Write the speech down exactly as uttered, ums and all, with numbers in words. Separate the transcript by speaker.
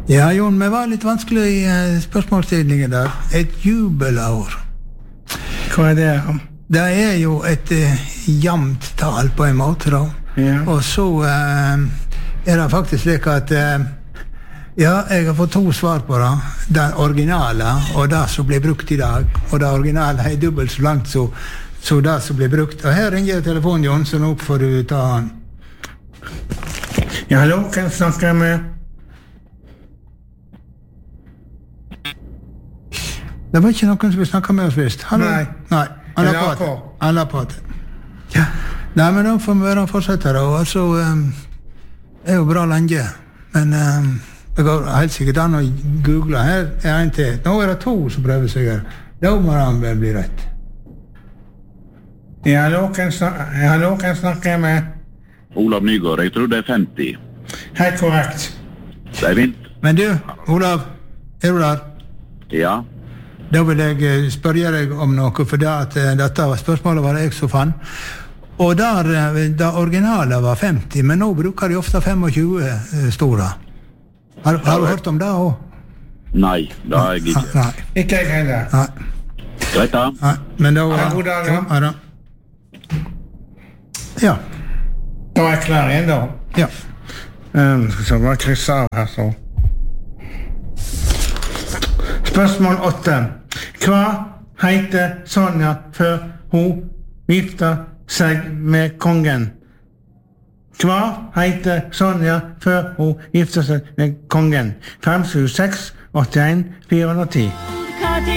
Speaker 1: Ja, Jon, vi var litt vanskelig i uh, spørsmålstidningen der. Et jubelår.
Speaker 2: Hva er det?
Speaker 1: Det er jo et uh, jamt tal på en måte, da.
Speaker 2: Ja.
Speaker 1: Og så uh, er det faktisk slik at uh, ja, jeg har fått to svar på det. Det originale og det som blir brukt i dag. Og det originale er dobbelt så langt så, så det som blir brukt. Og her ringer jeg telefonen, Jon, så nå får du ta han.
Speaker 2: Ja, hallo, kan jeg snakke med?
Speaker 1: Det var ikke noen som vil snakke med oss visst. Hallo?
Speaker 2: Nei.
Speaker 1: Nei. Han
Speaker 2: Eller
Speaker 1: er på.
Speaker 2: på.
Speaker 1: Han er på. Ja. Nei, men da får vi bare fortsette da. Og så um, er jo bra lenge. Men um, det går helt sikkert an å google. Her er en til. Nå er det to som prøver seg her. Da må han vel bli rett.
Speaker 2: Ja, hallo, kan jeg snakke, hallo, kan jeg snakke med?
Speaker 3: Olav Nygaard, jeg tror det er femti.
Speaker 2: Helt korrekt.
Speaker 3: Det er fint.
Speaker 1: Men du, Olav, er du der?
Speaker 3: Ja.
Speaker 1: Da vil jeg spørre deg om noe, for det at dette spørsmålet var det jeg som fann. Og der, det originale var femti, men nå bruker de ofte tjuefem store. Har, har du hørt om det også?
Speaker 3: Nei, det har jeg ikke.
Speaker 1: Nei.
Speaker 2: Ikke jeg heller.
Speaker 1: Nei.
Speaker 3: Greit da.
Speaker 1: Nei. Men da...
Speaker 2: Ha en god dag, ja.
Speaker 1: Ja, da. Ja.
Speaker 2: Da er jeg klar igjen, da.
Speaker 1: Ja.
Speaker 2: Um, så bare krysse av her, så. Spørsmål åtte. Hva heter Sonja før hun gifter seg med kongen? Hva heter Sonja før hun gifter seg med kongen? fem sju seks åtte en fire ti.